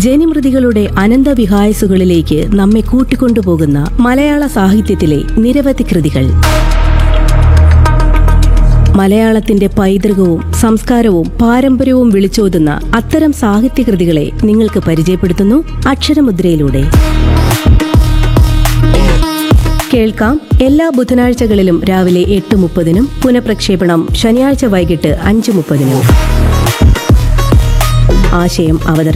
ജനിമൃതികളുടെ അനന്തവിഹായസുകളിലേക്ക് നമ്മെ കൂട്ടിക്കൊണ്ടുപോകുന്ന മലയാള സാഹിത്യത്തിലെ നിരവധി കൃതികൾ. മലയാളത്തിന്റെ പൈതൃകവും സംസ്കാരവും പാരമ്പര്യവും വിളിച്ചോതുന്ന അത്തരം സാഹിത്യകൃതികളെ നിങ്ങൾക്ക് പരിചയപ്പെടുത്തുന്നു അക്ഷരമുദ്രയിലൂടെ. കേൾക്കാം എല്ലാ ബുധനാഴ്ചകളിലും രാവിലെ 8:30-നും പുനഃപ്രക്ഷേപണം ശനിയാഴ്ച വൈകിട്ട് 5:30-നും. ആശയം അവതരണം